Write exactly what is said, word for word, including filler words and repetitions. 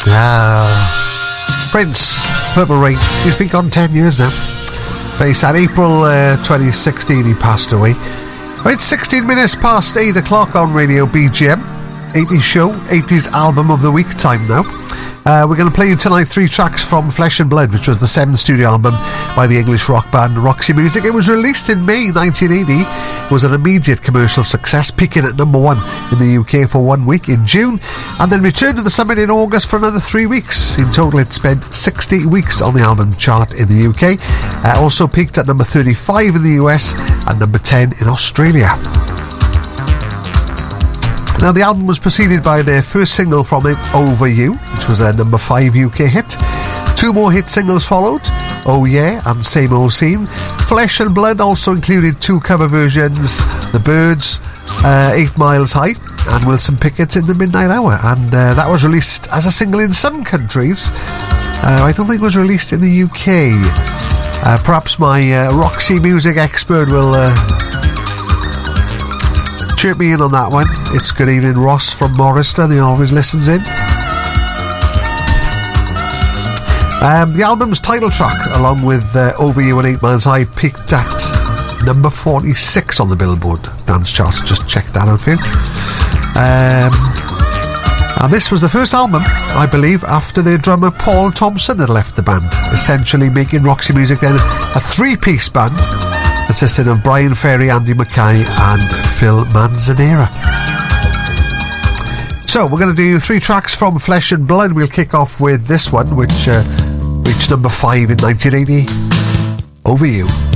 Ah, Prince, Purple Rain. He's been gone ten years now. Very sad. April uh, twenty sixteen he passed away. Right, sixteen minutes past eight o'clock on Radio B G M. eighties show, eighties album of the week time now. Uh, we're going to play you tonight three tracks from Flesh and Blood, which was the seventh studio album by the English rock band Roxy Music. It was released in May nineteen eighty. It was an immediate commercial success, peaking at number one in the U K for one week in June, and then returned to the summit in August for another three weeks. In total, it spent sixty weeks on the album chart in the U K. Uh, also peaked at number thirty-five in the U S and number ten in Australia. Now, the album was preceded by their first single from it, Over You, which was a number five U K hit. Two more hit singles followed, Oh Yeah and Same Old Scene. Flesh and Blood also included two cover versions, The Byrds, uh, Eight Miles High, and Wilson Pickett's In the Midnight Hour. And uh, that was released as a single in some countries. Uh, I don't think it was released in the U K. Uh, perhaps my uh, Roxy Music expert will... Uh, chirp me in on that one. It's Good Evening Ross from Morriston. He always listens in. Um, the album's title track, along with uh, Over You and Eight Miles High, peaked at number forty-six on the Billboard dance charts. Just check that out for you. Um, and this was the first album, I believe, after their drummer Paul Thompson had left the band, essentially making Roxy Music then a three-piece band consisting of Brian Ferry, Andy Mackay and Phil Manzanera. So we're going to do three tracks from Flesh and Blood. We'll kick off with this one, which uh, reached number five in nineteen eighty, Over You.